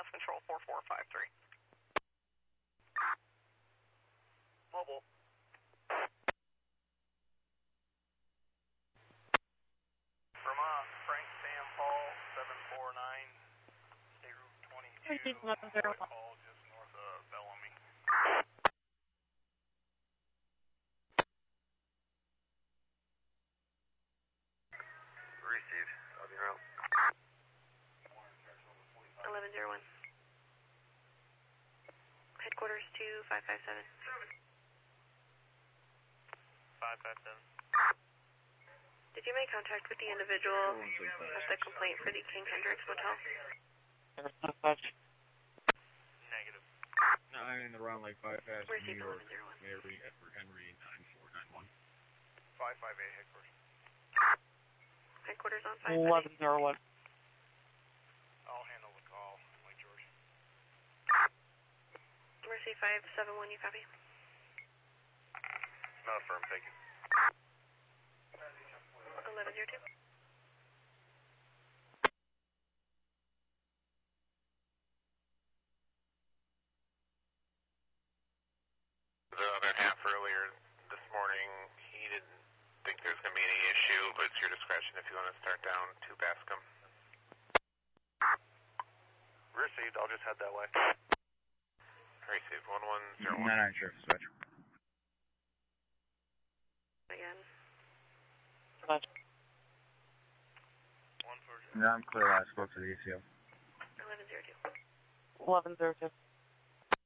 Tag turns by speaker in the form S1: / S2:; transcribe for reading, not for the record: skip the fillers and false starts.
S1: EMS control 4453.
S2: Mobile. Vermont, Frank Sam Paul, 749, State Route 22, Whitehall, just north of Bellamy. Received. I'll be around.
S3: 1101. Headquarters 2557.
S2: 557.
S3: Did you make contact with the individual with the complaint for the King Hendricks Motel?
S2: Negative.
S4: No, I'm in the wrong like 5 past
S3: Where's
S4: New
S3: he
S4: York.
S3: 1101?
S4: Mary Edward Henry 9491.
S2: 558 headquarters.
S3: Headquarters on 558.
S5: 1101.
S2: I'll handle the call, Mike George.
S3: Mercy 571, you copy?
S2: Not firm, thank you.
S3: 1102.
S6: The other half earlier this morning, he didn't think there's going to be any issue, but it's your discretion if you want to start down to Bascom.
S2: Received, I'll just head that way.
S6: Received 1101.
S4: 99 sure, dispatch.
S3: Again.
S4: No, I'm clear. I spoke to the ACO.
S3: 1102.
S5: 1102.